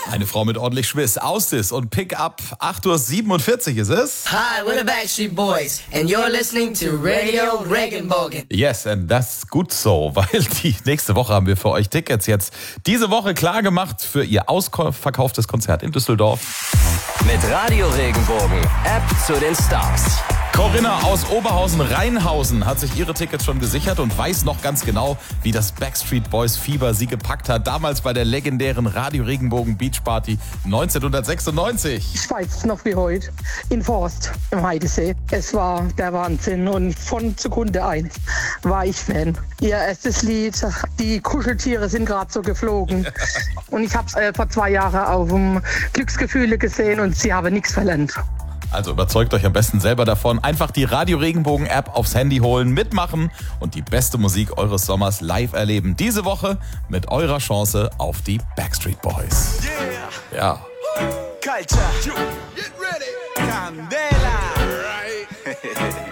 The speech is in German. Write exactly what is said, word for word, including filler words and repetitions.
Eine Frau mit ordentlich Schwiss. Austis und Pick-up. acht Uhr siebenundvierzig ist es. Hi, we're the Backstreet Boys and you're listening to Radio Regenbogen. Yes, and that's gut so, weil die nächste Woche haben wir für euch Tickets jetzt diese Woche klar gemacht für ihr ausverkauftes Konzert in Düsseldorf. Mit Radio Regenbogen, App zu den Stars. Corinna aus Oberhausen-Rheinhausen hat sich ihre Tickets schon gesichert und weiß noch ganz genau, wie das Backstreet Boys Fieber sie gepackt hat. Damals bei der legendären Radio Regenbogen Beach Party neunzehnhundertsechsundneunzig. Ich weiß es noch wie heute. In Forst im Heidesee. Es war der Wahnsinn und von Sekunde eins war ich Fan. Ihr erstes Lied, die Kuscheltiere sind gerade so geflogen. Und ich habe es äh, vor zwei Jahren auf dem Glücksgefühle gesehen und sie haben nichts verlernt. Also überzeugt euch am besten selber davon. Einfach die Radio Regenbogen App aufs Handy holen, mitmachen und die beste Musik eures Sommers live erleben. Diese Woche mit eurer Chance auf die Backstreet Boys. Yeah. Ja. Culture. Get ready. Candela. Right.